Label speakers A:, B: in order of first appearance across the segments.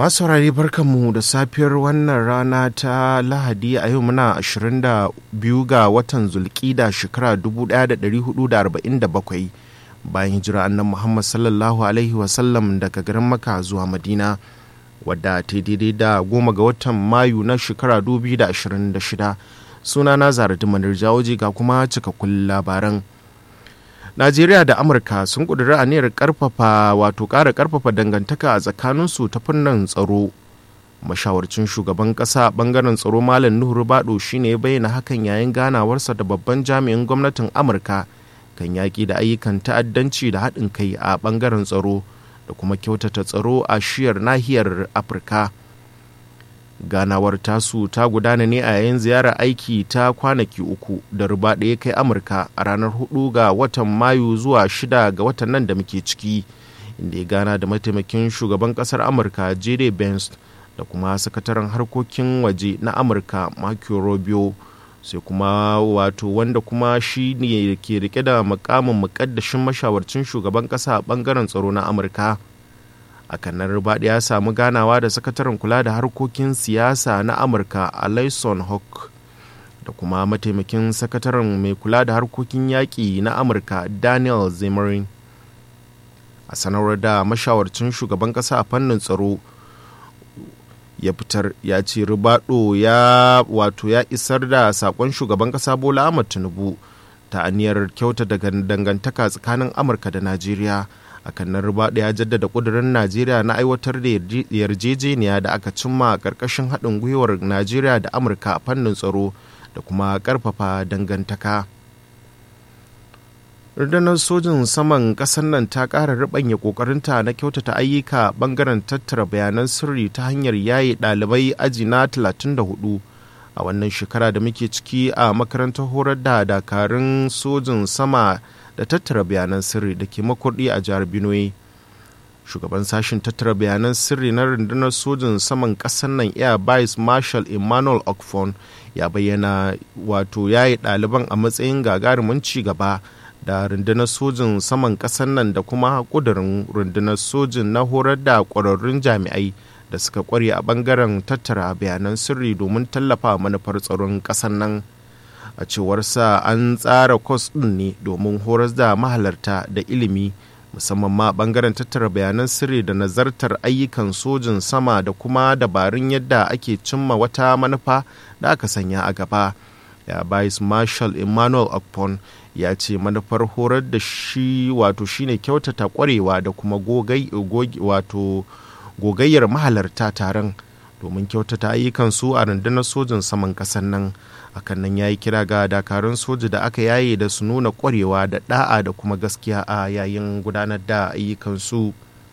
A: Masu saurari barkanmu da safiyar wannan rana ta Lahadi. A yau muna 22 ga watan Zulkida shekara 1447 bayan hijira annan Muhammad sallallahu alaihi wasallam daga garin Makka zuwa Madina, wadda ta daidai da 10 ga watan Mayu na shekara 2026. Sunana Zaratu Manir Jawoji ga kuma cikakkun labaran. Najeriya da Amurka sun ƙudiri aniyar ƙara ƙarfafa dangantaka a tsakaninsu ta fannin tsaro. Mashawarcin shugaban ƙasa ɓangaren tsaro Malam Nuhu Ribado shine ya bayyana hakan yayin ganawarsa da babban jami'in gwamnatin Amurka kan yaƙi da ayyukan ta'addanci da haɗin kai a ɓangaren tsaro da kuma kyautata tsaro a shiyar nahiyar Afirka. Ganawar tasu ta gudana ne a yayin ziyarar aiki ta kwanaki 3 da Ribado ya kai Amurka a ranar 4 ga watan Mayu zuwa 6 ga watan nan da muke ciki, inda ya gana da mataimakin shugaban kasar Amurka J.D. Vance da kuma sakataren harkokin waje na Amurka Marco Rubio, sai kuma wanda kuma shi ne ke rike da mukamin mukaddashin mashawarcin shugaban kasa a bangaren tsaro na Amurka. A kanar Ribado ya samu ganawa da sakataren kula da harkokin siyasa na Amurka Alison Hock da kuma mataimakin sakataren mai kula da harkokin yaƙi na Amurka Daniel Zimmerman. A sanarwar da mashawarcin shugaban ƙasa a fannin tsaro ya fitar, ya ce Ribado ya isar da saƙon shugaban ƙasa Bola Ahmed Tinubu ta aniyar kyauta daga dangantaka tsakanin Amurka da Najeriya. A kan Ribado ya jaddada ƙudurin Najeriya na aiwatar da yarjejeniya da aka cimma a ƙarƙashin haɗin gwiwar Najeriya da Amurka a fannin tsaro da kuma ƙarfafa dangantaka. Rundunar sojin saman ƙasar nan ta ƙara riɓanya ƙoƙarinta na kyautata ayyuka ɓangaren tattara bayanan sirri ta hanyar yaye ɗalibai aji na 34 a wannan shekara da muke ciki a makarantar horar da dakarun sojin sama da tattara bayanan sirri da ke Makurdi a jihar Benue. Shugaban sashen tattara bayanan sirri na rundunar sojin saman ƙasar nan Air Vice Marshal Emmanuel Okfon ya bayyana yayi ɗaliban a matsayin gagarumin ci gaba da rundunar sojin saman ƙasar nan da kuma ƙudurin rundunar sojin na horar da ƙwararrun jami'ai da suka ƙware a ɓangaren tattara bayanan sirri domin tallafa manufar tsaron ƙasar nan. A cewar sa an tsara kwas ɗin ne domin horas da mahalarta da ilimi, musamman ma bangaren tattara bayanan sirri da nazartar ayyukan sojin sama da kuma dabarun yadda ake cimma wata manufa da aka sanya a gaba. Ya Vice Marshal Emmanuel Okpon ya ce manufar horar da shi shine kyautata kwarewa da kuma gogayyar mahalarta taron domin kyautata ayyukan su a rundunar sojin saman ƙasar nan. Hakan nan ya yi kira ga dakarun soja da aka yaye da su nuna kwarewa da da'a da kuma gaskiya a yayin gudanar da ayyukansu.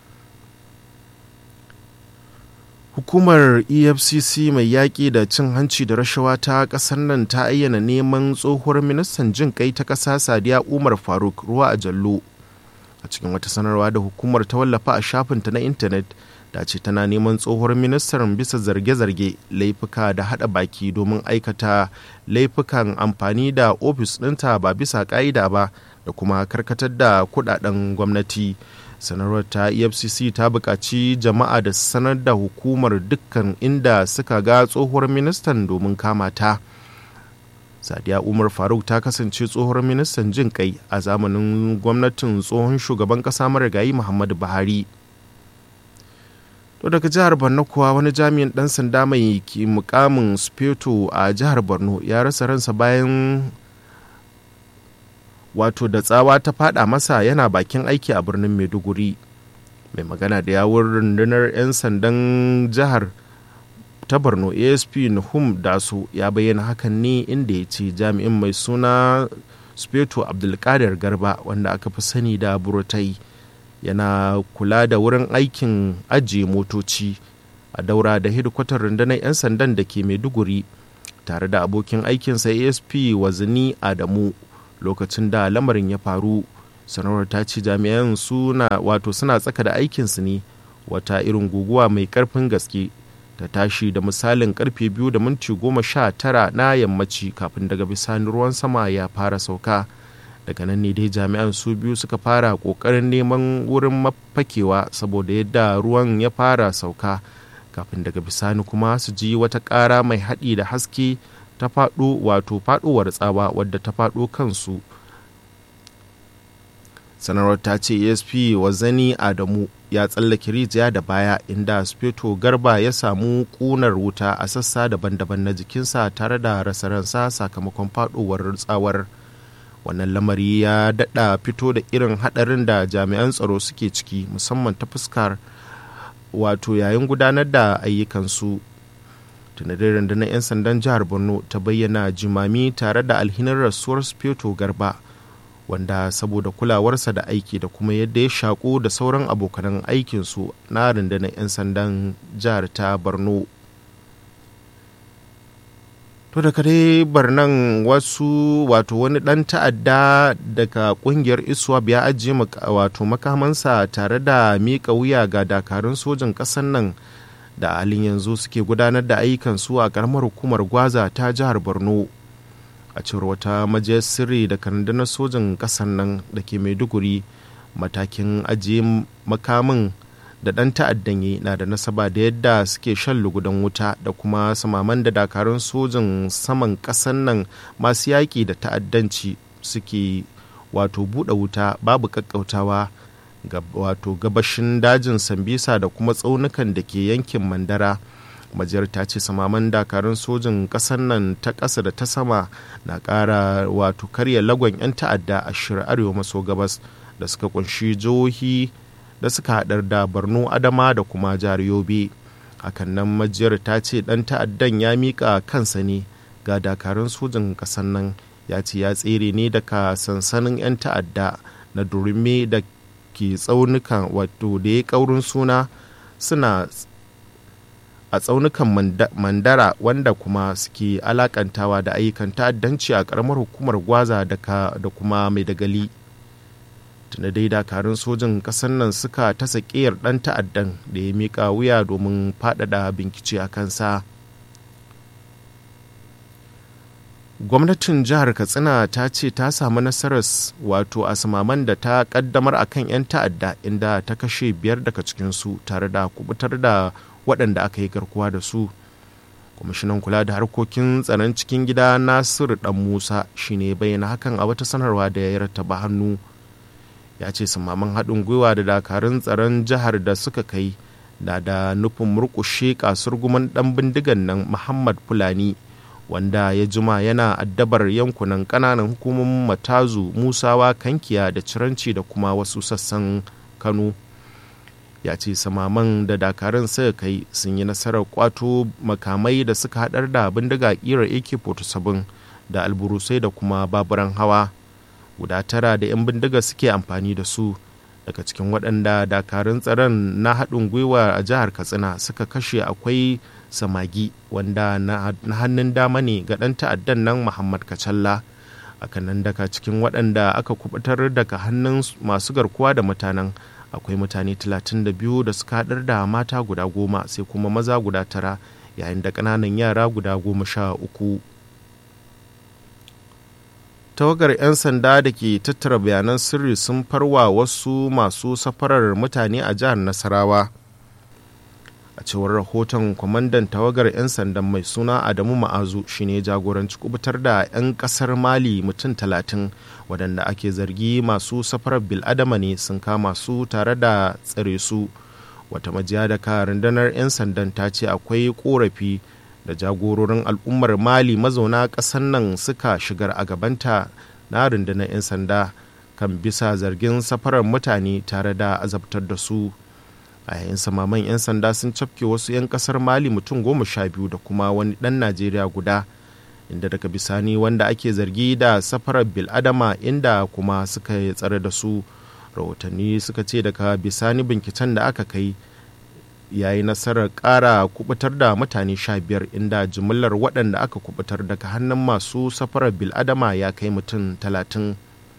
A: Hukumar EFCC mai yaƙi da cin hanci da rashawa ta ƙasar nan ta ayyana neman tsohuwar ministan jin kai ta ƙasa Sadiya Umar Faruk ruwa a jallo. A cikin wata sanarwa da hukumar ta wallafa a shafinta na intanet, da ce tana neman tsohuwar ministan bisa zarge-zarge laifuka da hada baki domin aikata laifukan amfani da ofis ɗinta ba bisa ƙa'ida ba da kuma karkatar da kudaden gwamnati. Sanarwar ta EFCC ta buƙaci jama'a da sanar da hukumar dukkan inda suka ga tsohuwar ministan domin kama ta. Sadiya Umar Faruk ta kasance tsohuwar ministan jin kai a zamanin gwamnatin tsohon shugaban ƙasa marigayi Muhammadu Buhari. To daga jihar Borno kuwa wani jami'in ɗan sanda mai mukamin Sufeto a jihar Borno ya rasa ransa bayan da tsawa ta fada masa yana bakin aiki a birnin Maiduguri. Mai magana da yawun rundunar 'yan sandan jihar ta Borno ASP Nuhum Daso ya bayyana hakan ne inda ya ce jami'in mai suna Sufeto Abdulkadir Garba, wanda aka fi sani da Burutai, yana kula da wurin aikin ajiye motoci a daura da hidikwatar rundunar 'yan sandan da ke Maiduguri tare da abokin aikinsa ASP Wazini Adamu lokacin da lamarin ya faru. Sanarwar ta ce jami'an suna tsaka da aikinsu ne wata irin guguwa mai karfin gaske ta tashi da misalin karfe 2:19 na yammaci kafin daga bisani ruwan sama ya fara sauka. Daga nan ne dai jami'an su biyu suka fara kokarin neman wurin mafakewa saboda yadda ruwan ya fara sauka kafin daga bisani kuma su ji wata ƙara mai haɗi da haske ta faɗowar tsawa wadda ta faɗo kansu. Sanarwar ta ce asp Wazani Adamu ya tsallake rijiya da baya, inda Sufeto Garba ya samu ƙunar wuta a sassa daban-daban na jikinsa tare da rasa ransa sakamakon faɗowar tsawar. Wannan lamari ya daɗa fito da irin haɗarin da jami'an tsaro suke ciki, musamman ta fuskar yayin gudanar da ayyukansu. Tunadai rundunar 'yan sandan jihar Borno ta bayyana jimami tare da alhinin rasuwar Sufeto Garba, wanda saboda kulawarsa da aiki da kuma yadda ya shaƙo da sauran abokanan aikinsu na rundunar 'yan sandan jihar ta Borno. To daga dai barnan wani ɗan ta'adda daga ƙungiyar ISWAP ya ajiye makamansa tare da miƙa wuya ga dakarun sojin ƙasar nan da halin yanzu suke gudanar da ayyukansu a ƙaramar hukumar Gwaza ta jihar Borno. A cewar wata majiyar sirri da rundunar sojin ƙasar nan da ke Maiduguri, matakin ajiye makamin da ɗan ta'addan yi na da nasaba da yadda suke shan lugudan wuta da kuma samaman da dakarun sojin saman ƙasar nan masu yaƙi da ta'addanci suke buɗe wuta babu ƙaƙƙautawa ga gabashin dajin Sambisa da kuma tsaunukan da ke yankin Mandara. Majiyar ta ce samaman dakarun sojin ƙasar nan ta ƙasa da ta sama na ƙara karya lagon 'yan ta'adda a shirin arewa maso gabas da suka kunshi jihohi da suka haɗar da Borno, Adama da kuma jihar Yobe. Hakan nan majiyar ta ce ɗan ta'addan ya miƙa kansa ne ga dakarun sojin ƙasar nan, ya ce ya tsere ne daga sansanin 'yan ta'adda na Durme da ke tsaunukan da ya ƙaurin suna suna a tsaunukan Mandara, wanda kuma suke alakantawa da ayyukan ta'addanci a ƙaramar hukumar Gwaza da kuma Maidagali. Tuna dai dakarun sojin ƙasar nan suka tasa ƙiyar ɗan ta'addan da ya miƙa wuya domin faɗaɗa bincike a kansa. Gwamnatin jihar Katsina ta ce ta samu nasarar a samaman da ta ƙaddamar a kan 'yan ta'adda, inda ta kashe 5 daga cikinsu tare da kubutar da waɗanda aka yi garkuwa da su. Kwamishinan kula da harkokin tsaron cikin gida Nasiru Dan Musa shine bayyana hakan a wata sanarwa da ya rattaba hannu. Ya ce samaman haɗin gwiwa da dakarun tsaron jihar da suka kai da nufin murƙushe kasurguman ɗan bindigan nan Muhammad Fulani, wanda ya jima yana addabar yankunan ƙananan hukumomin Matazu, Musawa, Kankiya da Ciranci da kuma wasu sassan Kano. Ya ce samaman da dakarun suka kai sun yi nasarar kwato makamai da suka haɗar da bindiga ƙirar AK-47 da alburusai da kuma baburan hawa guda 9 da 'yan bindiga suke amfani da su. Daga cikin waɗanda dakarun tsaron na haɗin gwiwa a jihar Katsina suka kashe akwai Samagi, wanda na hannun dama ne ga ɗan ta'addan nan Muhammad Kacalla. Hakanan daga cikin waɗanda aka kubutar daga hannun masu garkuwa da mutanen akwai mutane 32 da suka haɗar da mata guda 10 sai kuma maza guda 9, yayin da ƙananan yara guda 13. Tawagar 'yan sanda da ke tattara bayanan sirri sun farwa wasu masu safarar mutane a jihar Nasarawa. A cewar rahoton, kwamandan tawagar 'yan sandan mai suna Adamu Ma'azu shine jagoranci kubutar da 'yan kasar Mali mutum 30 waɗanda ake zargi masu safarar bil'adama ne, sun kama su tare da tsare su. Wata majiya daga rundunar 'yan sandan ta ce akwai korafi da jagororin al'ummar Mali mazauna ƙasar nan suka shigar a gabanta na rundunar 'yan sanda kan bisa zargin safarar mutane tare da azabtar da su. A yayin samaman 'yan sanda sun cafke wasu 'yan kasar Mali mutum 12 da kuma wani ɗan Najeriya guda, inda daga bisani wanda ake zargi da safarar bil'adama inda kuma suka tsare da su. Rahotanni suka ce daga bisani binciken da aka kai yayi nasarar ƙara kubutar da mutane 15, inda jimillar waɗanda aka kubutar daga hannun masu safarar bil'adama ya kai mutum 30.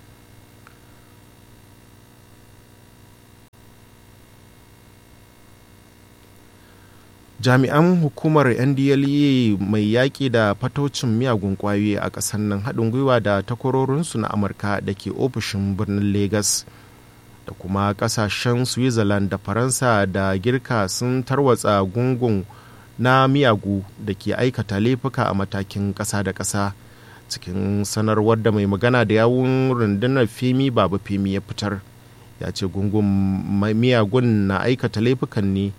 A: Jami'an hukumar NDLEA mai yaƙi da fatocin miyagun ƙwayoyi a ƙasar nan haɗin gwiwa da takwarorinsu na Amurka da ke ofishin birnin Legas da kuma kasashen Switzerland da Faransa da Girka sun tarwatsa gungun na miyagu da ke aikata laifuka a matakin ƙasa da ƙasa. Cikin sanarwar da mai magana da yawun rundunar Femi Babu Femi ya fitar, ya ce gungun miyagun na aikata laifukan ne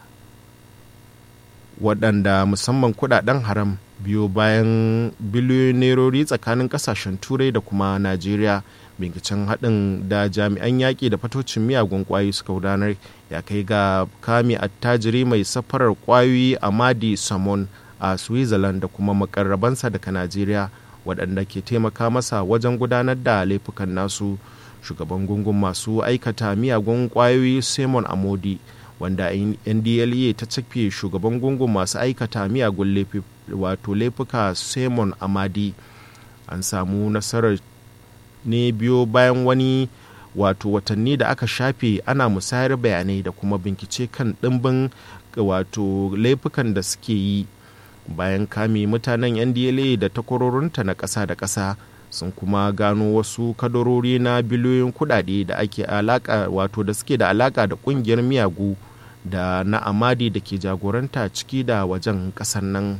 A: waɗanda musamman kudaden haram biyo bayan biliyonerori tsakanin kasashen turai da kuma Najeriya. Binciken haɗin da jami'an yaƙi da fatocin miyagun ƙwayoyi suka gudanar ya kai ga kame attajiri mai safarar ƙwayoyi Amadi Samon a Switzerland da kuma makarrabansa daga Najeriya waɗanda ke taimaka masa wajen gudanar da laifukan nasu. Shugaban gungun masu aikata miyagun ƙwayoyi Simon Amodi, wanda NDLEA ta cafe shugaban gungun masu aikata miyagun laifuka Simon Amadi, an samu nasarar ne biyo bayan wani watanni da aka shafe ana musayar bayanai da kuma bincike kan ɗimbin laifukan da suke yi. Bayan kame mutanen NDLEA da takwarorinta na ƙasa da ƙasa sun kuma gano wasu kadarori na biliyoyin kuɗaɗe da ake alaka da suke da alaka da ƙungiyar miyagu da na Amadi da ke jagoranta ciki da wajen ƙasar nan.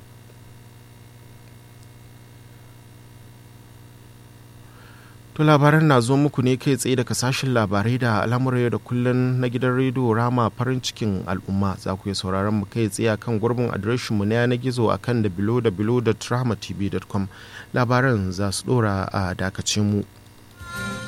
A: To labaran na zo muku ne kai tsaye daga sashen labarai da al'amuran da kullun na gidan rediyo Rama farin cikin al'umma. Za ku yi sauraron mu kai tsaye kan gurbin adireshin mu na yanar gizo akan www.rahmatv.com. Labaran za su dora a dakace mu.